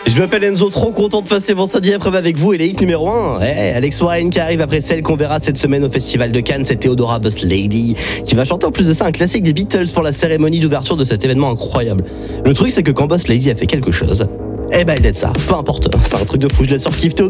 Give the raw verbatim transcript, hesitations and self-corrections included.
Je m'appelle Enzo, trop content de passer vendredi après avec vous et les hits numéro un. Hey, Alex Warren qui arrive après celle qu'on verra cette semaine au Festival de Cannes, c'est Theodora Boss Lady qui va chanter en plus de ça un classique des Beatles pour la cérémonie d'ouverture de cet événement incroyable. Le truc c'est que quand Boss Lady a fait quelque chose, eh ben elle aide ça, peu importe, c'est un truc de fou, je laisse sur kiff Théo.